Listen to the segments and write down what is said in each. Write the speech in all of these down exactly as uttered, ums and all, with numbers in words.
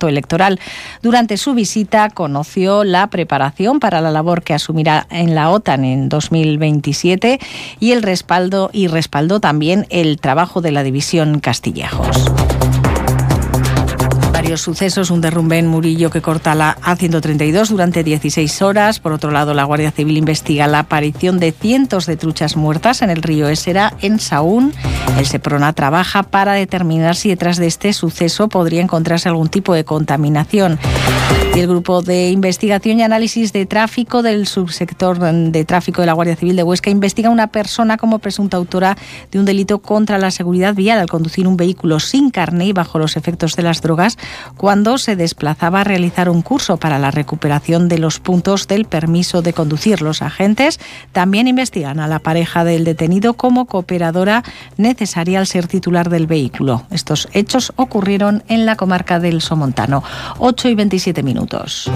voto electoral. Durante su visita conoció la preparación para la labor que asumirá en la OTAN en dos mil veintisiete y el respaldo y respaldó también el trabajo de la división Castillejos. Varios sucesos, un derrumbe en Murillo que corta la A ciento treinta y dos durante dieciséis horas. Por otro lado, la Guardia Civil investiga la aparición de cientos de truchas muertas en el río Ésera, en Sahún. El Seprona trabaja para determinar si detrás de este suceso podría encontrarse algún tipo de contaminación. Y el Grupo de Investigación y Análisis de Tráfico del Subsector de Tráfico de la Guardia Civil de Huesca investiga a una persona como presunta autora de un delito contra la seguridad vial al conducir un vehículo sin carné y bajo los efectos de las drogas cuando se desplazaba a realizar un curso para la recuperación de los puntos del permiso de conducir. Los agentes también investigan a la pareja del detenido como cooperadora necesaria al ser titular del vehículo. Estos hechos ocurrieron en la comarca del Somontano. ocho y veintisiete minutos.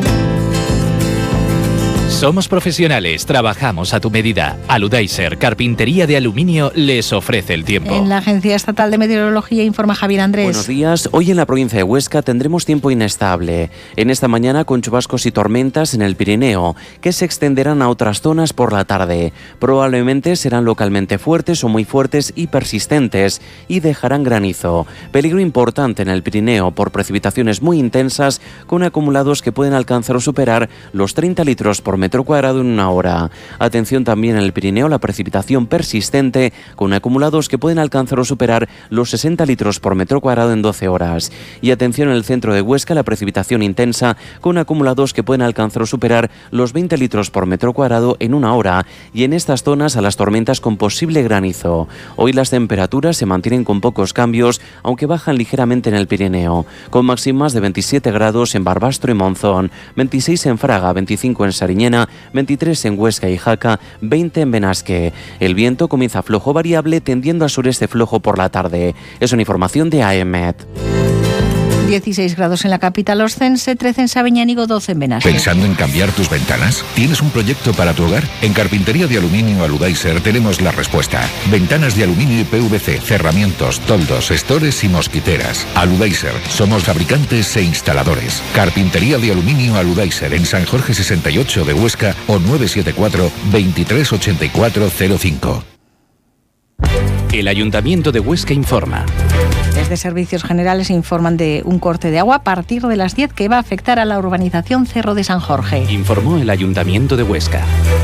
Somos profesionales, trabajamos a tu medida. Aludaiser, carpintería de aluminio, les ofrece el tiempo. En la Agencia Estatal de Meteorología informa Javier Andrés. Buenos días. Hoy en la provincia de Huesca tendremos tiempo inestable. En esta mañana con chubascos y tormentas en el Pirineo, que se extenderán a otras zonas por la tarde. Probablemente serán localmente fuertes o muy fuertes y persistentes y dejarán granizo. Peligro importante en el Pirineo por precipitaciones muy intensas con acumulados que pueden alcanzar o superar los treinta litros por metro cuadrado en una hora. Atención también en el Pirineo, la precipitación persistente con acumulados que pueden alcanzar o superar los sesenta litros por metro cuadrado en doce horas. Y atención en el centro de Huesca, la precipitación intensa con acumulados que pueden alcanzar o superar los veinte litros por metro cuadrado en una hora. Y en estas zonas a las tormentas con posible granizo. Hoy las temperaturas se mantienen con pocos cambios, aunque bajan ligeramente en el Pirineo, con máximas de veintisiete grados en Barbastro y Monzón, veintiséis en Fraga, veinticinco en Sariñena, veintitrés en Huesca y Jaca, veinte en Benasque. El viento comienza flojo variable tendiendo a sureste flojo por la tarde. Es una información de AEMET. dieciséis grados en la capital oscense, trece en Sabiñánigo, doce en Benasque. ¿Pensando en cambiar tus ventanas? ¿Tienes un proyecto para tu hogar? En Carpintería de Aluminio Aludaiser tenemos la respuesta. Ventanas de aluminio y P V C, cerramientos, toldos, estores y mosquiteras. Aludaiser, somos fabricantes e instaladores. Carpintería de Aluminio Aludaiser en San Jorge sesenta y ocho de Huesca o nueve siete cuatro, veintitrés ochenta y cuatro cero cinco. El Ayuntamiento de Huesca informa. Desde Servicios Generales informan de un corte de agua a partir de las diez que va a afectar a la urbanización Cerro de San Jorge. Informó el Ayuntamiento de Huesca.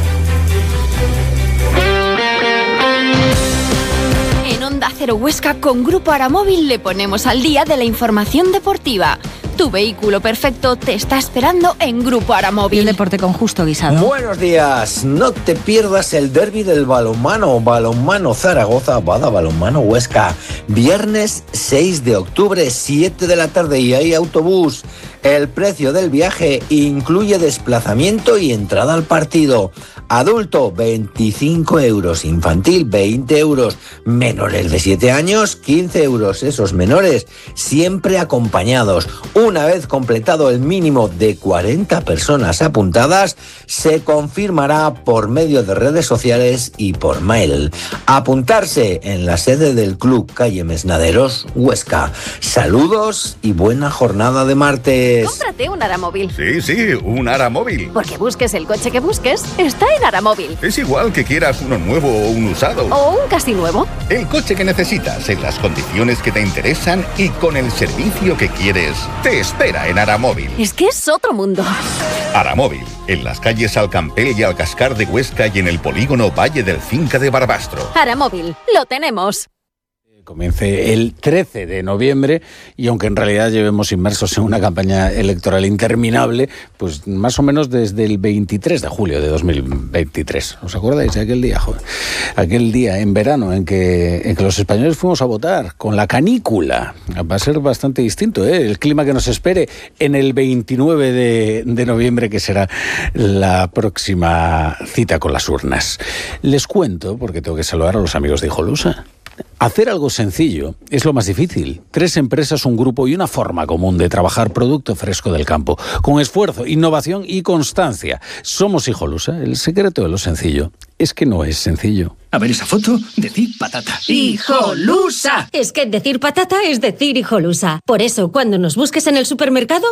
En Onda Cero Huesca con Grupo Aramóvil le ponemos al día de la información deportiva. Tu vehículo perfecto te está esperando en Grupo Aramóvil. Y el deporte con Justo Guisado. Buenos días. No te pierdas el derbi del balonmano. Balonmano Zaragoza, Bada Balonmano Huesca. Viernes seis de octubre, siete de la tarde y hay autobús. El precio del viaje incluye desplazamiento y entrada al partido. Adulto, veinticinco euros. Infantil, veinte euros. Menores de siete años, quince euros. Esos menores siempre acompañados. Una vez completado el mínimo de cuarenta personas apuntadas, se confirmará por medio de redes sociales y por mail. Apuntarse en la sede del club calle Mesnaderos, Huesca. Saludos y buena jornada de martes. Cómprate un Aramóvil. Sí, sí, un Aramóvil. Porque busques el coche que busques, está en Aramóvil. Es igual que quieras uno nuevo o un usado. O un casi nuevo. El coche que necesitas, en las condiciones que te interesan y con el servicio que quieres, te espera en Aramóvil. Es que es otro mundo. Aramóvil, en las calles Alcampel y Alcascar de Huesca y en el polígono Valle del Cinca de Barbastro. Aramóvil, lo tenemos. Comience el trece de noviembre y aunque en realidad llevemos inmersos en una campaña electoral interminable, pues más o menos desde el veintitrés de julio de dos mil veintitrés. ¿Os acordáis de aquel día? Joder, aquel día en verano en que, en que los españoles fuimos a votar con la canícula. Va a ser bastante distinto, ¿eh? El clima que nos espere en el veintinueve de, de noviembre, que será la próxima cita con las urnas. Les cuento, porque tengo que saludar a los amigos de Hijolusa. Hacer algo sencillo es lo más difícil. Tres empresas, un grupo y una forma común de trabajar producto fresco del campo, con esfuerzo, innovación y constancia. Somos Hijolusa. El secreto de lo sencillo es que no es sencillo. A ver esa foto, decir patata. ¡Hijolusa! Es que decir patata es decir Hijolusa. Por eso, cuando nos busques en el supermercado,